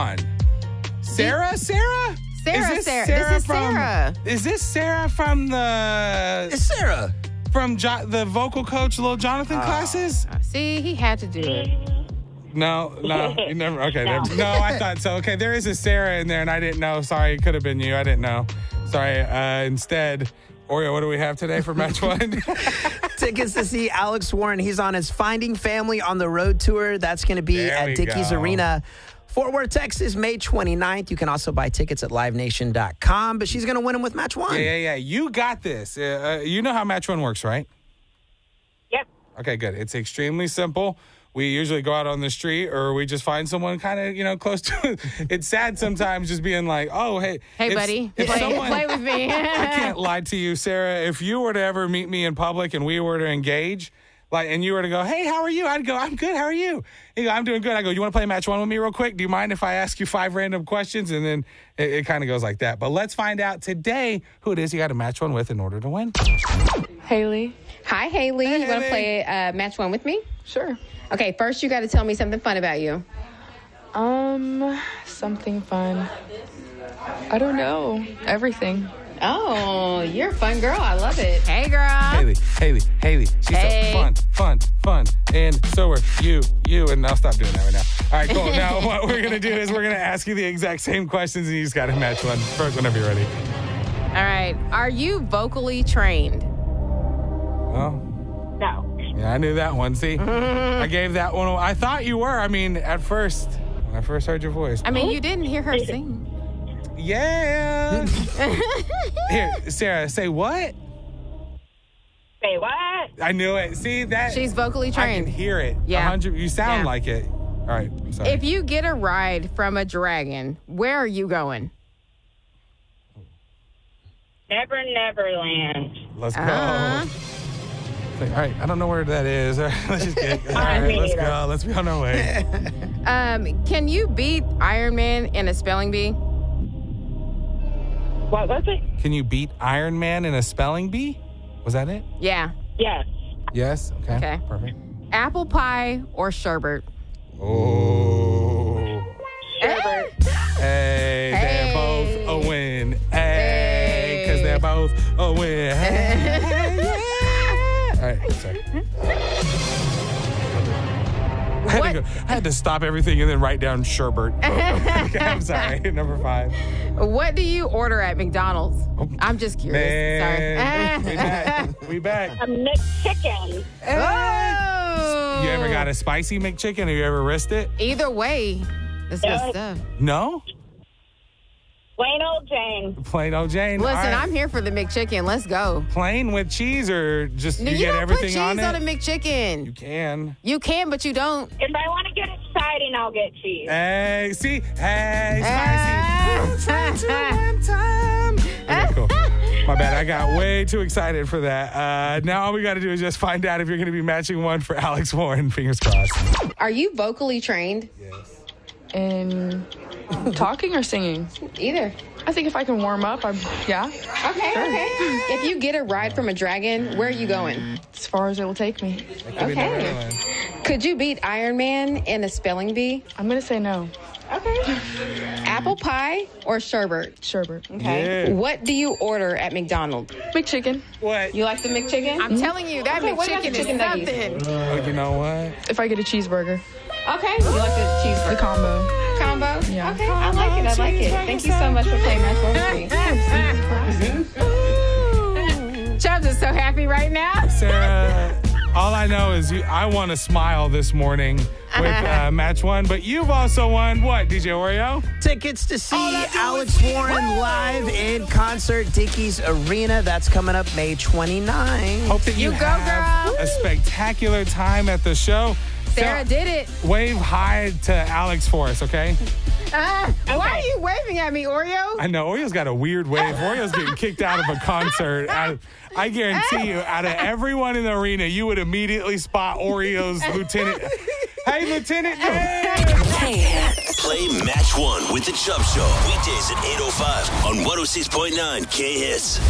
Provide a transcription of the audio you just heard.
on. Sarah? Sarah. Is This is Sarah. Is this Sarah from the... It's Sarah. From the vocal coach, Lil Jonathan classes? See, he had to do it. No, you never. Okay, no, I thought so. Okay, there is a Sarah in there, and I didn't know. Sorry, it could have been you. I didn't know. Sorry. Instead, Oreo, what do we have today for match one? Tickets to see Alex Warren. He's on his Finding Family on the Road tour. That's going to be at Dickies Arena, Fort Worth, Texas, May 29th. You can also buy tickets at livenation.com, but she's going to win them with match one. Yeah. You got this. You know how match one works, right? Yep. Okay, good. It's extremely simple. We usually go out on the street or we just find someone kind of, close to it. It's sad sometimes just being like, oh, hey. Buddy, play with me. I can't lie to you, Sarah. If you were to ever meet me in public and we were to engage, and you were to go, hey, how are you? I'd go, I'm good. How are you? You go, I'm doing good. I go, you want to play match one with me real quick? Do you mind if I ask you 5 random questions? And then it kind of goes like that. But let's find out today who it is you got to match one with in order to win. Haley. Hi, Haley. Hey, you want to Haley. play match one with me? Sure. Okay, first you got to tell me something fun about you. Something fun. I don't know. Everything. Oh, you're a fun girl. I love it. Hey, girl. Haley. She's so fun. And so are you. And I'll stop doing that right now. All right, cool. Now what we're going to do is we're going to ask you the exact same questions and you just got to match one first whenever you're ready. All right. Are you vocally trained? Oh. No. Yeah, I knew that one. See, I gave that one. I thought you were. I mean, at first, when I first heard your voice. I mean, you didn't hear her sing. Yeah. Here, Sarah, say what? Say what? I knew it. See that? She's vocally I trained. can hear it. Yeah. 100. You sound Yeah. like it. All right. Sorry. If you get a ride from a dragon, where are you going? Never Neverland. Let's go. Uh-huh. All right. I don't know where that is. Let's just get. All right. Let's go. Let's be on our way. Can you beat Iron Man in a spelling bee? What was it? Can you beat Iron Man in a spelling bee? Was that it? Yeah. Yes. Yes. Okay. Okay. Perfect. Apple pie or sherbet? Oh. Sherbet. Hey, they're both a win. Hey, because they're both a win. Hey, yeah. All right, sorry. I had to stop everything and then write down sherbet. Okay, I'm sorry. Number 5. What do you order at McDonald's? I'm just curious. Man, Sorry. we back. A McChicken. Oh. You ever got a spicy McChicken? Have you ever risked it? Either way, that's good Yeah. stuff. No? Plain old Jane. Plain old Jane. Listen, All right. I'm here for the McChicken. Let's go. Plain with cheese or just No, you you get don't everything put cheese on it? on a McChicken. You can. You can, but you don't. If I want to get exciting, I'll get cheese. Hey, see? Hey, Ah. spicy. One time. Okay, cool. My bad. I got way too excited for that. Now all we got to do is just find out if you're going to be matching one for Alex Warren. Fingers crossed. Are you vocally trained? Yes. In talking or singing? Either. I think if I can warm up, yeah. Okay. If you get a ride from a dragon, where are you going? As far as it will take me. Okay. Could you beat Iron Man in a spelling bee? I'm going to say no. Okay. Apple pie or sherbet? Sherbet. Okay. Yeah. What do you order at McDonald's? McChicken. What? You like the McChicken? I'm telling you, that Okay, what about McChicken the is chicken nuggets? something. Oh, you know what? If I get a cheeseburger. Okay. You like the cheeseburger? The combo. Combo? Yeah. Okay, I like it. Thank you so much for playing Match One with me. Chubbs is so happy right now. Sarah, all I know is I won a smile this morning with match one, but you've also won what, DJ Oreo? Tickets to see Alex Warren live in concert, Dickies Arena. That's coming up May 29th. Hope that you You go, have girl. a spectacular time at the show. Sarah did it. Wave hi to Alex for us, okay? Why are you waving at me, Oreo? I know Oreo's got a weird wave. Oreo's getting kicked out of a concert. I guarantee you, out of everyone in the arena, you would immediately spot Oreo's Lieutenant. Hey, Lieutenant Dan! Play Match One with the Chubb Show. Weekdays at 8:05 on 106.9 K-Hits.